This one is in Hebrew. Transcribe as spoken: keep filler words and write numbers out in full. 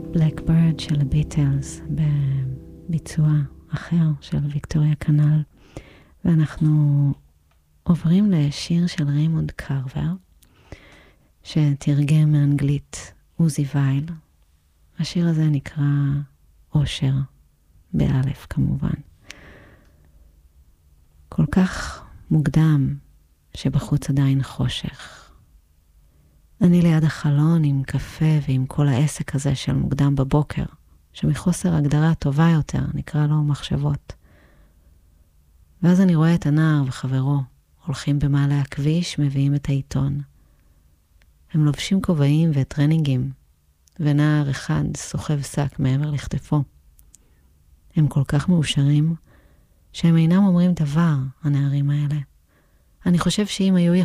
Blackbird של הביטלס בביצוע אחר של ויקטוריה קנל, ואנחנו עוברים לשיר של ריימונד קרבר שתרגם מאנגלית עוזי וייל. השיר הזה נקרא אושר, באלף כמובן. כל כך מוקדם שבחוץ עדיין חושך. אני ליד החלון עם קפה ועם כל העסק הזה של מוקדם בבוקר, שמחוסר הגדרה טובה יותר נקרא לו מחשבות. ואז אני רואה את הנער וחברו הולכים במעלה הכביש, מביאים את העיתון. הם לובשים כובעים וטרנינגים, ונער אחד סוחב שק מעבר לכתפו. הם כל כך מאושרים שהם אינם אומרים דבר, הנערים האלה. אני חושב שאם היו